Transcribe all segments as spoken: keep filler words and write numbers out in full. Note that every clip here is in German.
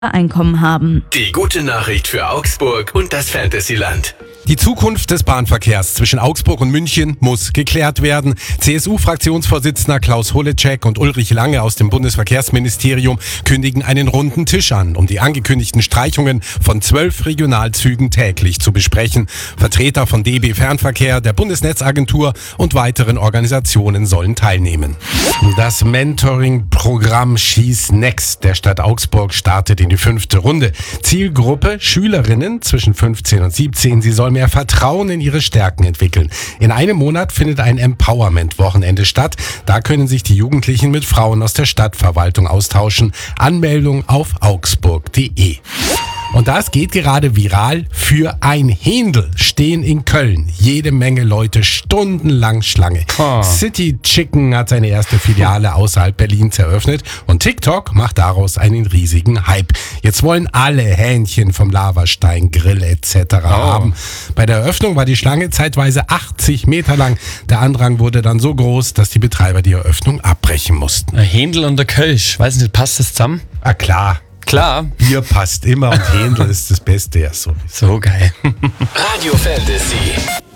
Einkommen haben. Die gute Nachricht für Augsburg und das Fantasyland. Die Zukunft des Bahnverkehrs zwischen Augsburg und München muss geklärt werden. C S U-Fraktionsvorsitzender Klaus Holecek und Ulrich Lange aus dem Bundesverkehrsministerium kündigen einen runden Tisch an, um die angekündigten Streichungen von zwölf Regionalzügen täglich zu besprechen. Vertreter von D B Fernverkehr, der Bundesnetzagentur und weiteren Organisationen sollen teilnehmen. Das Mentoring-Programm Schieß Next der Stadt Augsburg startet in die fünfte Runde. Zielgruppe Schülerinnen zwischen fünfzehn und siebzehn. Sie sollen mehr Vertrauen in ihre Stärken entwickeln. In einem Monat findet ein Empowerment-Wochenende statt. Da können sich die Jugendlichen mit Frauen aus der Stadtverwaltung austauschen. Anmeldung auf augsburg punkt de. Und das geht gerade viral. Für ein Händel stehen in Köln jede Menge Leute stundenlang Schlange. Oh. City Chicken hat seine erste Filiale außerhalb Berlins eröffnet und TikTok macht daraus einen riesigen Hype. Jetzt wollen alle Hähnchen vom Lavastein, Grill et cetera oh. haben. Bei der Eröffnung war die Schlange zeitweise achtzig Meter lang. Der Andrang wurde dann so groß, dass die Betreiber die Eröffnung abbrechen mussten. Ein Händel und der Kölsch, weiß nicht, passt das zusammen? Ah klar. Klar. Bier passt immer und Händel ist das Beste. Ja, so. so geil. Radio Fantasy.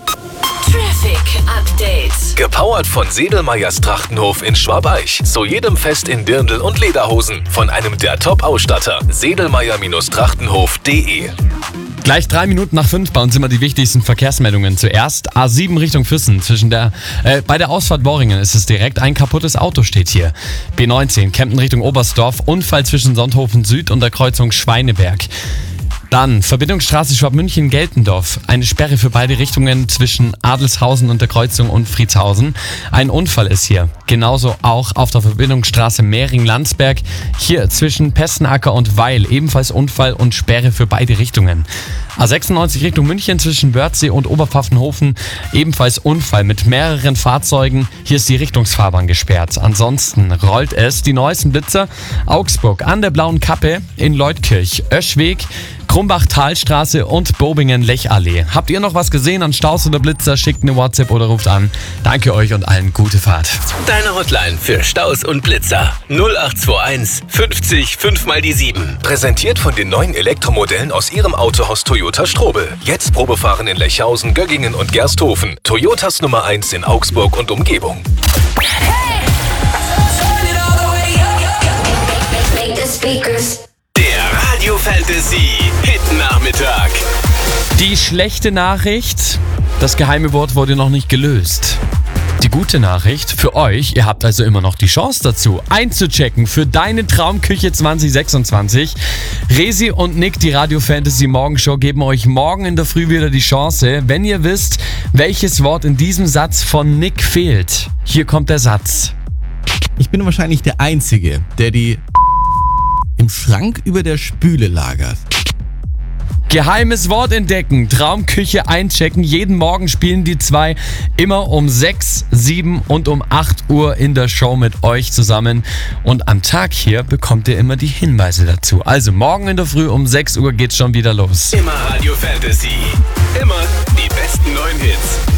Traffic Update. Gepowert von Sedelmeyers Trachtenhof in Schwabeich. Zu jedem Fest in Dirndl und Lederhosen. Von einem der Top-Ausstatter. Sedelmeyer Trachtenhof punkt de. Gleich drei Minuten nach fünf bei uns immer die wichtigsten Verkehrsmeldungen. Zuerst A sieben Richtung Füssen. Zwischen der, äh, bei der Ausfahrt Worringen ist es direkt. Ein kaputtes Auto steht hier. B neunzehn, Kempten Richtung Oberstdorf. Unfall zwischen Sonthofen Süd und der Kreuzung Schweineberg. Dann Verbindungsstraße Schwabmünchen-Geltendorf. Eine Sperre für beide Richtungen zwischen Adelshausen und der Kreuzung und Friedshausen. Ein Unfall ist hier. Genauso auch auf der Verbindungsstraße Mehring-Landsberg. Hier zwischen Pessenacker und Weil. Ebenfalls Unfall und Sperre für beide Richtungen. A sechsundneunzig Richtung München zwischen Wörthsee und Oberpfaffenhofen. Ebenfalls Unfall mit mehreren Fahrzeugen. Hier ist die Richtungsfahrbahn gesperrt. Ansonsten rollt es die neuesten Blitzer. Augsburg an der Blauen Kappe in Leutkirch. Öschweg, Krumbach-Talstraße und Bobingen-Lechallee. Habt ihr noch was gesehen an Staus oder Blitzer? Schickt eine WhatsApp oder ruft an. Danke euch und allen gute Fahrt. Deine Hotline für Staus und Blitzer. null acht zwei eins fünfzig fünf mal die sieben. Präsentiert von den neuen Elektromodellen aus ihrem Autohaus Toyota Strobel. Jetzt Probefahren in Lechhausen, Göggingen und Gersthofen. Toyotas Nummer eins in Augsburg und Umgebung. Der Radio Fantasy Hit Nachmittag. Die schlechte Nachricht: Das geheime Wort wurde noch nicht gelöst. Die gute Nachricht für euch: Ihr habt also immer noch die Chance dazu, einzuchecken für deine Traumküche zwanzig sechsundzwanzig. Resi und Nick, die Radio Fantasy Morgenshow, geben euch morgen in der Früh wieder die Chance, wenn ihr wisst, welches Wort in diesem Satz von Nick fehlt. Hier kommt der Satz. Ich bin wahrscheinlich der Einzige, der die im Schrank über der Spüle lagert. Geheimes Wort entdecken, Traumküche einchecken. Jeden Morgen spielen die zwei immer um sechs, sieben und um acht Uhr in der Show mit euch zusammen. Und am Tag hier bekommt ihr immer die Hinweise dazu. Also morgen in der Früh um sechs Uhr geht's schon wieder los. Immer Radio Fantasy. Immer die besten neuen Hits.